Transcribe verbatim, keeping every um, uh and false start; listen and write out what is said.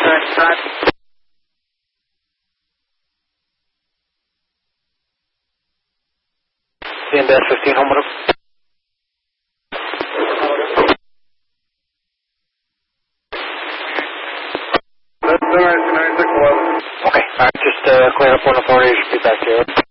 nine C N dash fifteen, home up. That's all right, nine six eleven. Okay, alright, just uh, clear up one oh four, you should be back to you.